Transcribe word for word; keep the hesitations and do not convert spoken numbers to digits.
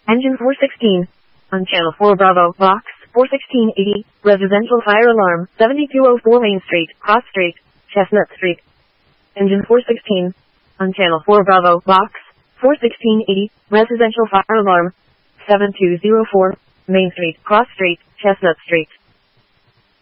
Engine four sixteen. On channel four Bravo, box four sixteen eighty, residential fire alarm, seventy-two oh four Main Street, Cross Street, Chestnut Street. Engine four sixteen. On channel four Bravo, box four sixteen eighty, residential fire alarm, seven two oh four Main Street, Cross Street, Chestnut Street.